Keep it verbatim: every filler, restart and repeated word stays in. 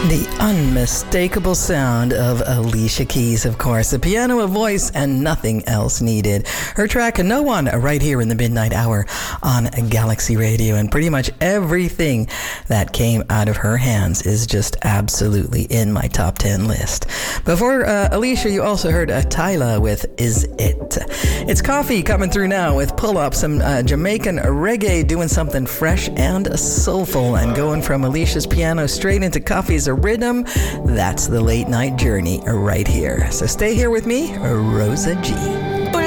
The unmistakable sound of Alicia Keys, of course. A piano, a voice, and nothing else needed. Her track, No One, right here in the Midnight Hour on Galaxy Radio. And pretty much everything that came out of her hands is just absolutely in my top ten list. Before uh, Alicia, you also heard uh, Tyla with Is It. It's Coffee coming through now with Pull Up, some uh, Jamaican reggae doing something fresh and soulful, and going from Alicia's piano straight into Coffee's rhythm. That's the late night journey right here. So stay here with me, Rosa G.